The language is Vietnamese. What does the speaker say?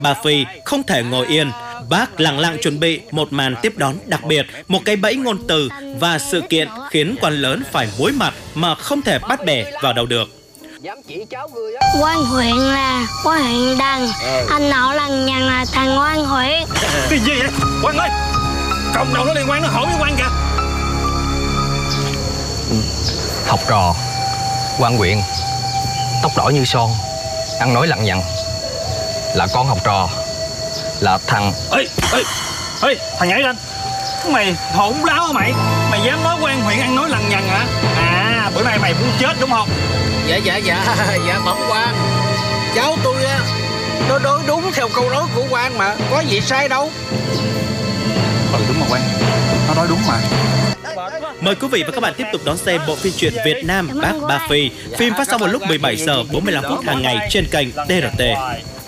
bà Phi không thể ngồi yên. Bác lặng lặng chuẩn bị một màn tiếp đón đặc biệt, một cái bẫy ngôn từ và sự kiện khiến quan lớn phải muối mặt mà không thể bắt bẻ vào đâu được. Quan huyện là quan huyện Đằng, anh Nậu lằng nhằng là thằng quan huyện. Cái gì vậy? Quan ơi! Cộng đồng nó liên quan, nó hỏi với quan kìa. Học trò quan huyện, tóc đỏ như son, ăn nói lằng nhằng, là con học trò, là thằng... Ê, thằng nhảy lên. Mày hỗn láo hả mày? Mày dám nói quan huyện ăn nói lằng nhằng hả? À, bữa nay mày muốn chết đúng không? Dạ bẩm quan. Cháu tôi á, nó nói đúng theo câu nói của quan mà, có gì sai đâu. Đúng mà quan, nó nói đúng mà. Mời quý vị và các bạn tiếp tục đón xem bộ phim truyện Việt Nam Bác Ba Phi. Phim phát sóng vào lúc 17 giờ 45 phút hàng ngày trên kênh TRT.